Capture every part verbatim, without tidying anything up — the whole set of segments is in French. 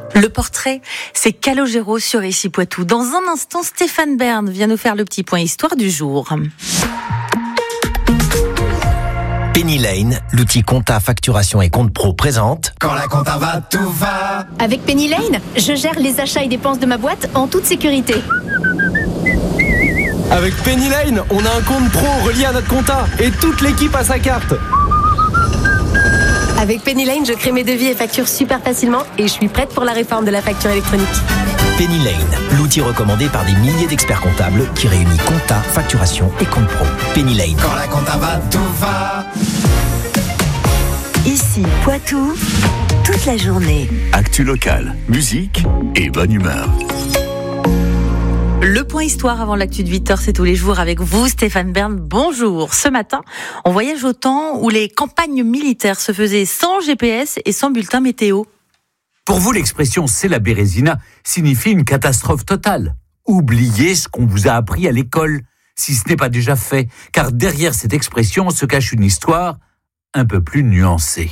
Le portrait, c'est Calogero sur Ici Poitou. Dans un instant, Stéphane Bern vient nous faire le petit point histoire du jour. Penny Lane, l'outil compta, facturation et compte pro présente. Quand la compta va, tout va. Avec Penny Lane, je gère les achats et dépenses de ma boîte en toute sécurité. Avec Penny Lane, on a un compte pro relié à notre compta et toute l'équipe a sa carte. Avec Penny Lane, je crée mes devis et factures super facilement et je suis prête pour la réforme de la facture électronique. Penny Lane, l'outil recommandé par des milliers d'experts comptables qui réunit compta, facturation et compte pro. Penny Lane. Quand la compta va, tout va. Ici Poitou, toute la journée. Actu locale, musique et bonne humeur. Le point histoire avant l'actu de huit heures, c'est tous les jours avec vous, Stéphane Bern. Bonjour. Ce matin, on voyage au temps où les campagnes militaires se faisaient sans G P S et sans bulletin météo. Pour vous, l'expression « c'est la Bérésina » signifie une catastrophe totale. Oubliez ce qu'on vous a appris à l'école, si ce n'est pas déjà fait, car derrière cette expression se cache une histoire un peu plus nuancée.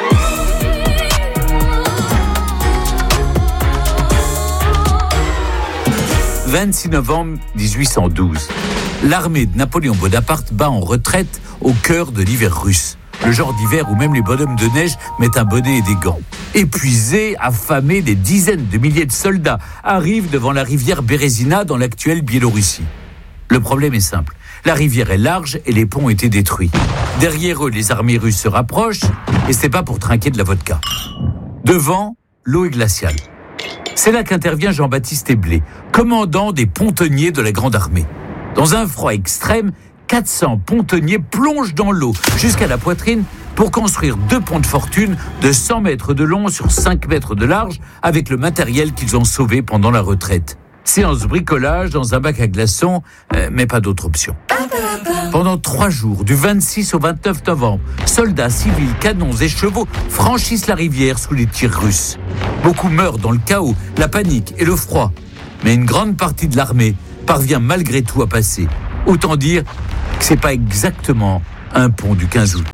vingt-six novembre dix-huit cent douze. L'armée de Napoléon Bonaparte bat en retraite au cœur de l'hiver russe. Le genre d'hiver où même les bonhommes de neige mettent un bonnet et des gants. Épuisés, affamés, des dizaines de milliers de soldats arrivent devant la rivière Bérésina dans l'actuelle Biélorussie. Le problème est simple. La rivière est large et les ponts ont été détruits. Derrière eux, les armées russes se rapprochent et c'est pas pour trinquer de la vodka. Devant, l'eau est glaciale. C'est là qu'intervient Jean-Baptiste Eblé, commandant des pontonniers de la Grande Armée. Dans un froid extrême, quatre cents pontonniers plongent dans l'eau jusqu'à la poitrine pour construire deux ponts de fortune de cent mètres de long sur cinq mètres de large avec le matériel qu'ils ont sauvé pendant la retraite. Séance bricolage dans un bac à glaçons, euh, mais pas d'autre option. Pendant trois jours, du vingt-six au vingt-neuf novembre, soldats, civils, canons et chevaux franchissent la rivière sous les tirs russes. Beaucoup meurent dans le chaos, la panique et le froid. Mais une grande partie de l'armée parvient malgré tout à passer. Autant dire que c'est pas exactement un pont du quinze août.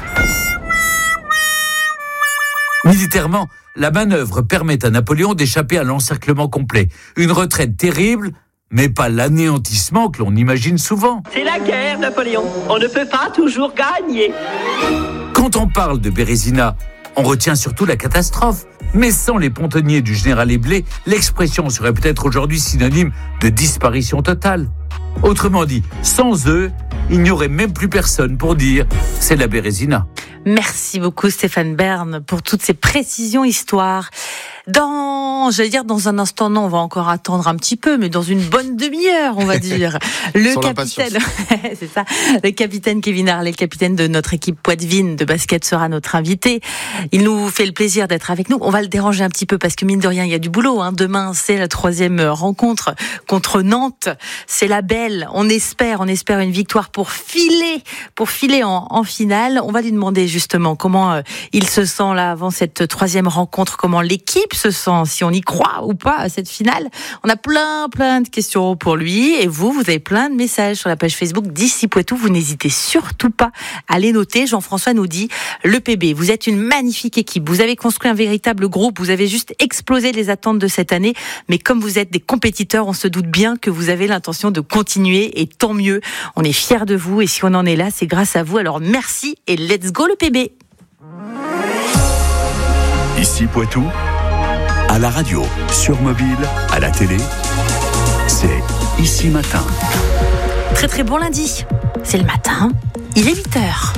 Militairement, la manœuvre permet à Napoléon d'échapper à l'encerclement complet. Une retraite terrible, mais pas l'anéantissement que l'on imagine souvent. C'est la guerre, Napoléon. On ne peut pas toujours gagner. Quand on parle de Bérésina, on retient surtout la catastrophe. Mais sans les pontonniers du général Eblé, l'expression serait peut-être aujourd'hui synonyme de disparition totale. Autrement dit, sans eux, il n'y aurait même plus personne pour dire « c'est la Bérésina ». Merci beaucoup Stéphane Bern pour toutes ces précisions histoires. Dans, j'allais dire dans un instant, non, on va encore attendre un petit peu, mais dans une bonne demi-heure, on va dire. Le capitaine, c'est ça, le capitaine Kevin Harley, le capitaine de notre équipe Poitevin de basket sera notre invité. Il nous fait le plaisir d'être avec nous. On va le déranger un petit peu parce que mine de rien, il y a du boulot, hein. Demain, c'est la troisième rencontre contre Nantes. C'est la belle. On espère, on espère une victoire pour filer, pour filer en, en finale. On va lui demander justement comment euh, il se sent là avant cette troisième rencontre, comment l'équipe se sent, si on y croit ou pas à cette finale. On a plein, plein de questions pour lui. Et vous, vous avez plein de messages sur la page Facebook d'Ici Poitou. Vous n'hésitez surtout pas à les noter. Jean-François nous dit, le P B, vous êtes une magnifique équipe. Vous avez construit un véritable groupe. Vous avez juste explosé les attentes de cette année. Mais comme vous êtes des compétiteurs, on se doute bien que vous avez l'intention de continuer. Et tant mieux. On est fiers de vous. Et si on en est là, c'est grâce à vous. Alors merci et let's go le P B. Ici Poitou, à la radio, sur mobile, à la télé, c'est Ici Matin. Très très bon lundi. C'est le matin. Il est huit heures.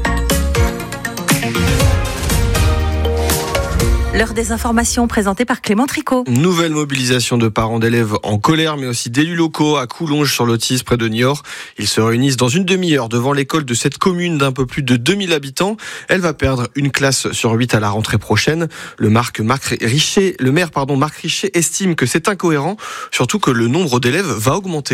L'heure des informations présentée par Clément Tricot. Nouvelle mobilisation de parents d'élèves en colère, mais aussi d'élus locaux à Coulonges-sur-l'Authis, près de Niort. Ils se réunissent dans une demi-heure devant l'école de cette commune d'un peu plus de deux mille habitants. Elle va perdre une classe sur huit à la rentrée prochaine. Le, Marc, Marc Richet, le maire pardon, Marc Richet estime que c'est incohérent, surtout que le nombre d'élèves va augmenter.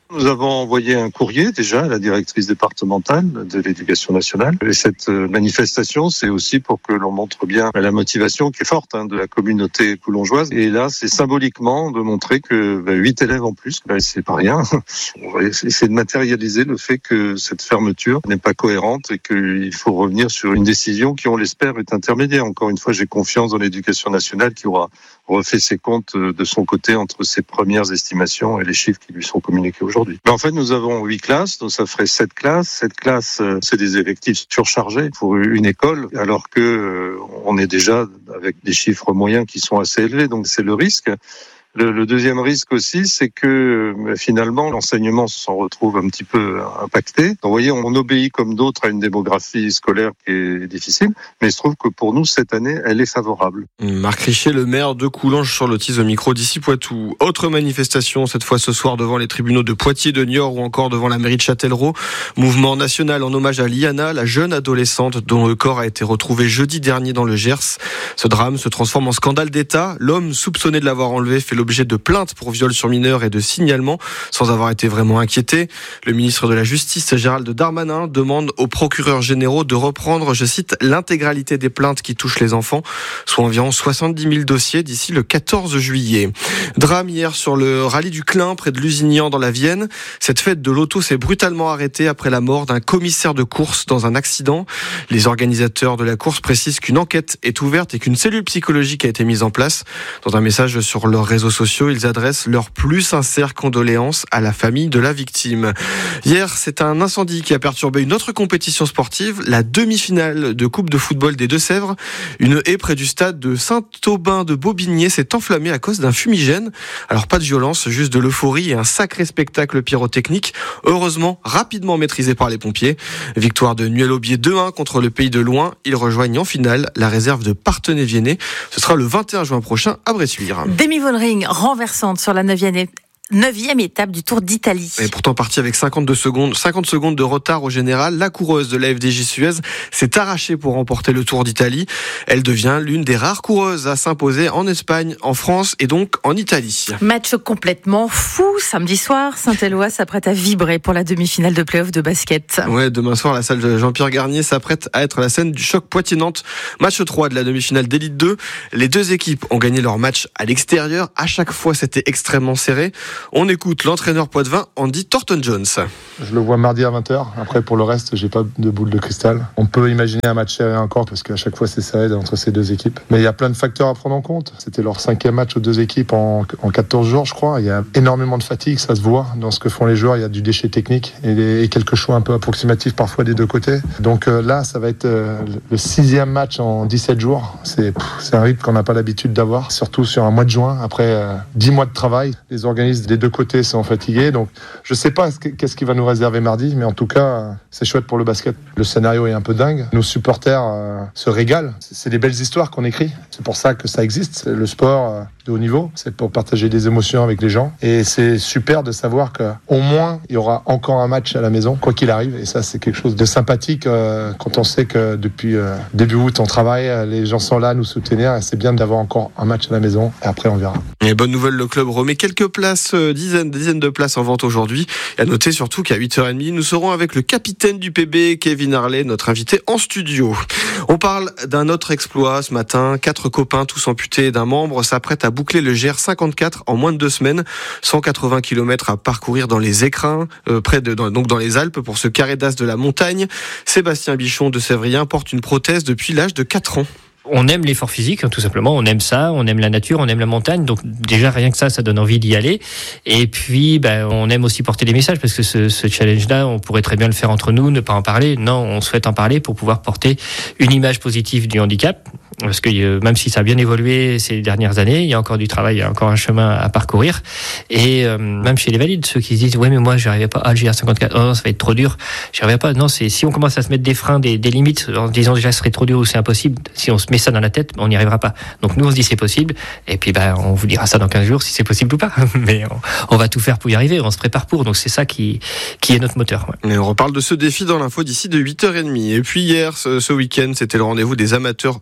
Nous avons envoyé un courrier déjà à la directrice départementale de l'éducation nationale. Et cette manifestation, c'est aussi pour que l'on montre bien la motivation qui est forte hein, de la communauté coulongeoise. Et là, c'est symboliquement de montrer que bah, huit élèves en plus, bah, c'est pas rien. On va essayer de matérialiser le fait que cette fermeture n'est pas cohérente et qu'il faut revenir sur une décision qui, on l'espère, est intermédiaire. Encore une fois, j'ai confiance dans l'éducation nationale qui aura refait ses comptes de son côté entre ses premières estimations et les chiffres qui lui sont communiqués aujourd'hui. Mais en fait, nous avons huit classes, donc ça ferait sept classes. Sept classes, c'est des effectifs surchargés pour une école, alors que euh, on est déjà avec des chiffres moyens qui sont assez élevés. Donc c'est le risque. Le, le deuxième risque aussi, c'est que euh, finalement l'enseignement s'en retrouve un petit peu impacté. Donc, vous voyez, on obéit comme d'autres à une démographie scolaire qui est difficile, mais il se trouve que pour nous cette année, elle est favorable. Marc Richer, le maire de Coulanges-sur-l'Authis, au micro d'Ici Poitou. Autre manifestation, cette fois ce soir devant les tribunaux de Poitiers, de Niort ou encore devant la mairie de Châtellerault. Mouvement national en hommage à Liana, la jeune adolescente dont le corps a été retrouvé jeudi dernier dans le Gers. Ce drame se transforme en scandale d'État. L'homme soupçonné de l'avoir enlevé fait l'objet de plaintes pour viol sur mineur et de signalements sans avoir été vraiment inquiété. Le ministre de la Justice, Gérald Darmanin, demande aux procureurs généraux de reprendre, je cite, l'intégralité des plaintes qui touchent les enfants, soit environ soixante-dix mille dossiers d'ici le quatorze juillet. Drame hier sur le rallye du Clin, près de Lusignan dans la Vienne. Cette fête de l'auto s'est brutalement arrêtée après la mort d'un commissaire de course dans un accident. Les organisateurs de la course précisent qu'une enquête est ouverte et qu'une cellule psychologique a été mise en place. Dans un message sur leurs réseaux sociaux, ils adressent leurs plus sincères condoléances à la famille de la victime. Hier, c'est un incendie qui a perturbé une autre compétition sportive, la demi-finale de Coupe de football des Deux-Sèvres. Une haie près du stade de Saint-Aubin de Bobigné s'est enflammée à cause d'un fumigène. Alors pas de violence, juste de l'euphorie et un sacré spectacle pyrotechnique, heureusement rapidement maîtrisé par les pompiers. Victoire de Nuel-Aubier deux un contre le Pays de Loing. Ils rejoignent en finale la réserve de Parthenay-Viennet. Ce sera le vingt et un juin prochain à Bressuire. Demi Vollering renversante sur la neuvième étape. Neuvième étape du Tour d'Italie. Et pourtant partie avec cinquante-deux secondes, cinquante secondes de retard au général, la coureuse de la F D J Suez s'est arrachée pour remporter le Tour d'Italie. Elle devient l'une des rares coureuses à s'imposer en Espagne, en France et donc en Italie. Match complètement fou. Samedi soir, Saint-Éloi s'apprête à vibrer pour la demi-finale de play-off de basket. Ouais, demain soir, la salle de Jean-Pierre Garnier s'apprête à être la scène du choc Poitiers-Nantes. Match trois de la demi-finale d'Élite deux. Les deux équipes ont gagné leur match à l'extérieur. À chaque fois, c'était extrêmement serré. On écoute l'entraîneur poitevin Andy Thornton-Jones. Je le vois mardi à vingt heures. Après, pour le reste, j'ai pas de boule de cristal. On peut imaginer un match serré encore parce qu'à chaque fois, c'est serré entre ces deux équipes. Mais il y a plein de facteurs à prendre en compte. C'était leur cinquième match aux deux équipes en, en quatorze jours, je crois. Il y a énormément de fatigue, ça se voit dans ce que font les joueurs. Il y a du déchet technique et, des, et quelques choix un peu approximatifs parfois des deux côtés. Donc euh, là, ça va être euh, le sixième match en dix-sept jours. C'est, pff, c'est un rythme qu'on n'a pas l'habitude d'avoir, surtout sur un mois de juin, après euh, dix mois de travail. Les organismes des deux côtés sont fatigués, donc je sais pas qu'est-ce qui va nous réserver mardi, mais en tout cas c'est chouette pour le basket. Le scénario est un peu dingue, nos supporters euh, se régalent, c'est des belles histoires qu'on écrit, c'est pour ça que ça existe, le sport euh, de haut niveau, c'est pour partager des émotions avec les gens, et c'est super de savoir qu'au moins il y aura encore un match à la maison, quoi qu'il arrive, et ça c'est quelque chose de sympathique euh, quand on sait que depuis euh, début août on travaille, les gens sont là à nous soutenir, et c'est bien d'avoir encore un match à la maison, et après on verra. Et bonne nouvelle, le club remet quelques places, euh, dizaines, dizaines de places en vente aujourd'hui, et à noter surtout qu'à huit heures trente, nous serons avec le capitaine du P B, Kevin Harley, notre invité en studio. On parle d'un autre exploit ce matin, quatre copains tous amputés d'un membre s'apprêtent à boucler le G R cinquante-quatre en moins de deux semaines, cent quatre-vingts kilomètres à parcourir dans les écrins, euh, près de, dans, donc dans les Alpes pour ce carré d'as de la montagne. Sébastien Bichon de Sévrien porte une prothèse depuis l'âge de quatre ans. On aime l'effort physique, tout simplement. On aime ça, on aime la nature, on aime la montagne. Donc déjà rien que ça, ça donne envie d'y aller. Et puis, ben, on aime aussi porter des messages parce que ce, ce challenge-là, on pourrait très bien le faire entre nous, ne pas en parler. Non, on souhaite en parler pour pouvoir porter une image positive du handicap. Parce que euh, même si ça a bien évolué ces dernières années, il y a encore du travail, il y a encore un chemin à parcourir. Et euh, même chez les valides, ceux qui se disent ouais mais moi j'arrivais pas, ah le G R cinquante-quatre, oh non ça va être trop dur, j'y arriverai pas. Non, c'est si on commence à se mettre des freins, des, des limites, en se disant déjà ce serait trop dur ou c'est impossible, si on se met ça dans la tête, on n'y arrivera pas. Donc nous on se dit c'est possible, et puis ben on vous dira ça dans quinze jours si c'est possible ou pas. Mais on, on va tout faire pour y arriver, on se prépare pour. Donc c'est ça qui qui est notre moteur. Ouais. Et on reparle de ce défi dans l'info d'ici de huit heures trente. Et puis hier, ce, ce week-end, c'était le rendez-vous des amateurs de truffes.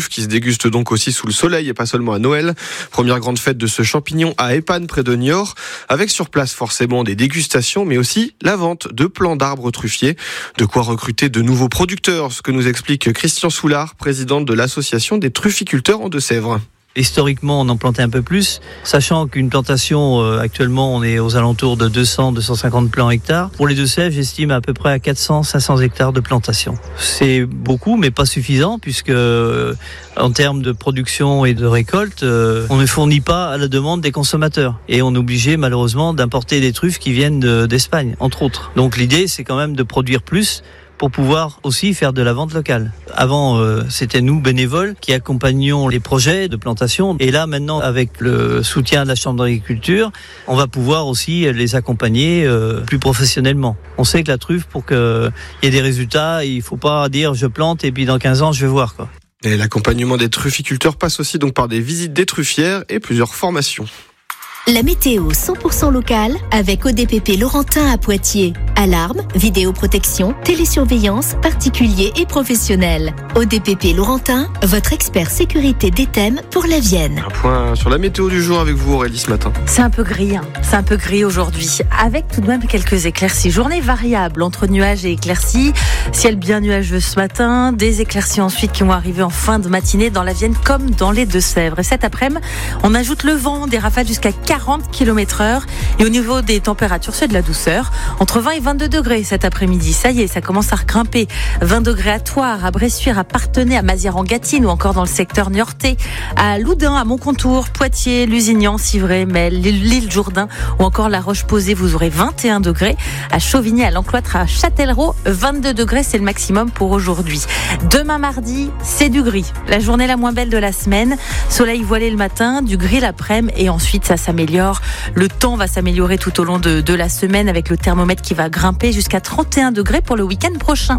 truffes qui se dégustent donc aussi sous le soleil et pas seulement à Noël. Première grande fête de ce champignon à Épanne près de Niort, avec sur place forcément des dégustations mais aussi la vente de plants d'arbres truffiers. De quoi recruter de nouveaux producteurs, ce que nous explique Christian Soulard, président de l'association des trufficulteurs en Deux-Sèvres. Historiquement, on en plantait un peu plus, sachant qu'une plantation, euh, actuellement, on est aux alentours de deux cents à deux cent cinquante plants hectares. Pour les Deux-Sèvres, j'estime à peu près à quatre cents à cinq cents hectares de plantation. C'est beaucoup, mais pas suffisant, puisque euh, en termes de production et de récolte, euh, on ne fournit pas à la demande des consommateurs. Et on est obligé, malheureusement, d'importer des truffes qui viennent de, d'Espagne, entre autres. Donc l'idée, c'est quand même de produire plus, pour pouvoir aussi faire de la vente locale. Avant, euh, c'était nous, bénévoles, qui accompagnions les projets de plantation. Et là, maintenant, avec le soutien de la Chambre d'agriculture, on va pouvoir aussi les accompagner euh, plus professionnellement. On sait que la truffe, pour qu'il y ait des résultats, il ne faut pas dire je plante et puis dans quinze ans, je vais voir, quoi. Et l'accompagnement des trufficulteurs passe aussi donc par des visites des truffières et plusieurs formations. La météo cent pour cent locale avec O D P P Laurentin à Poitiers. Alarme, vidéoprotection, télésurveillance, particuliers et professionnels. O D P P Laurentin, votre expert sécurité des thèmes pour la Vienne. Un point sur la météo du jour avec vous Aurélie ce matin. C'est un peu gris, hein. C'est un peu gris aujourd'hui, avec tout de même quelques éclaircies. Journée variable entre nuages et éclaircies. Ciel bien nuageux ce matin, des éclaircies ensuite qui vont arriver en fin de matinée dans la Vienne comme dans les Deux-Sèvres. Et cet après-midi, on ajoute le vent, des rafales jusqu'à quarante kilomètres heure. Et au niveau des températures, c'est de la douceur. Entre vingt et vingt-deux degrés cet après-midi. Ça y est, ça commence à regrimper. vingt degrés à Thouars, à Bressuire, à Parthenay, à Mazières-en-Gâtine ou encore dans le secteur niortais, à Loudun, à Montcontour, Poitiers, Lusignan, Civray, Mel, l'île Jourdain ou encore la Roche-Posay, vous aurez vingt et un degrés. À Chauvigny, à l'Encloître, à Châtellerault, vingt-deux degrés, c'est le maximum pour aujourd'hui. Demain mardi, c'est du gris. La journée la moins belle de la semaine. Soleil voilé le matin, du gris l'après-midi et ensuite ça s'améliore. Le temps va s'améliorer tout au long de, de la semaine avec le thermomètre qui va grimper jusqu'à trente et un degrés pour le week-end prochain.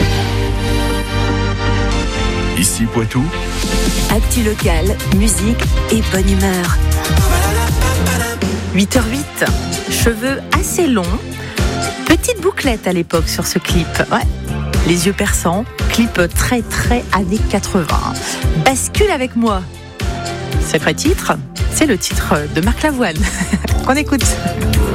Ici Poitou. Actu locale, musique et bonne humeur. huit heures huit, cheveux assez longs, petite bouclette à l'époque sur ce clip. Ouais. Les yeux perçants, clip très très années quatre-vingts. Bascule avec moi. Sacré titre, c'est le titre de Marc Lavoine. On écoute.